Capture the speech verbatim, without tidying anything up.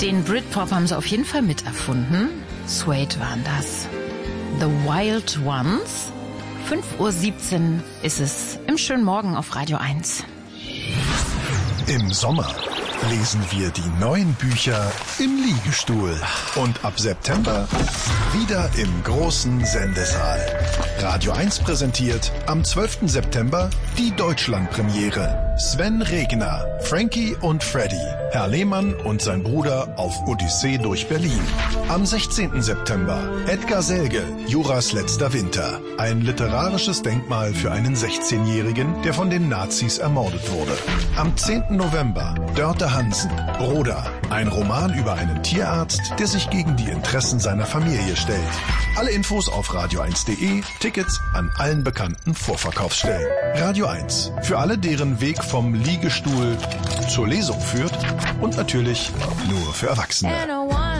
Den Britpop haben sie auf jeden Fall miterfunden. Suede waren das. The Wild Ones. fünf Uhr siebzehn ist es im schönen Morgen auf Radio eins. Im Sommer lesen wir die neuen Bücher im Liegestuhl. Und ab September wieder im großen Sendesaal. Radio eins präsentiert am zwölften September die Deutschlandpremiere. Sven Regner, Frankie und Freddy, Herr Lehmann und sein Bruder auf Odyssee durch Berlin. Am sechzehnten September Edgar Selge, Juras letzter Winter. Ein literarisches Denkmal für einen sechzehnjährigen, der von den Nazis ermordet wurde. Am zehnten November Dörte Hansen, Broda. Ein Roman über einen Tierarzt, der sich gegen die Interessen seiner Familie stellt. Alle Infos auf radio eins punkt de, Tickets an allen bekannten Vorverkaufsstellen. Radio eins, für alle, deren Weg vom Liegestuhl zur Lesung führt und natürlich nur für Erwachsene.